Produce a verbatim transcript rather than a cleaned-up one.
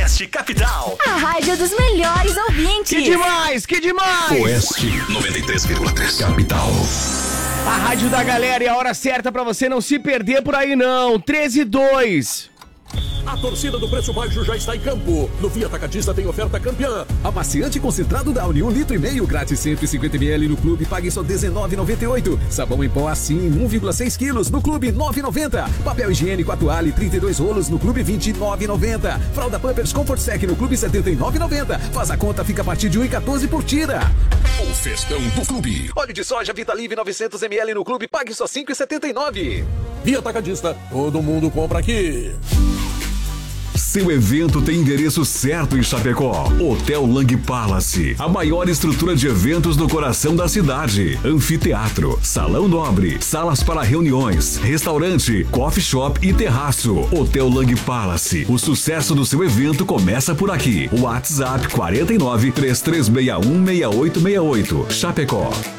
Oeste Capital. A rádio dos melhores ouvintes. Que demais, que demais. Oeste noventa e três vírgula três Capital. A rádio da galera e a hora certa pra você não se perder por aí não. treze e dois. A torcida do Preço Baixo já está em campo. No Via Atacadista tem oferta campeã. Amaciante concentrado Downy, um litro e meio, grátis cento e cinquenta mililitros no clube, pague só dezenove reais e noventa e oito centavos. Sabão em pó assim, um vírgula seis quilos, no clube nove reais e noventa centavos. Papel higiênico Atuale, trinta e dois rolos, no clube vinte e nove reais e noventa centavos. Fralda Pampers Comfort Sec no clube setenta e nove reais e noventa centavos. Faz a conta, fica a partir de um real e quatorze centavos por tira. O festão do clube. Óleo de soja Vitalive novecentos mililitros no clube, pague só cinco reais e setenta e nove centavos. Via Atacadista, todo mundo compra aqui. Seu evento tem endereço certo em Chapecó. Hotel Lang Palace, a maior estrutura de eventos no coração da cidade. Anfiteatro, salão nobre, salas para reuniões, restaurante, coffee shop e terraço. Hotel Lang Palace, o sucesso do seu evento começa por aqui. WhatsApp quarenta e nove, três três seis um, seis oito seis oito. Chapecó.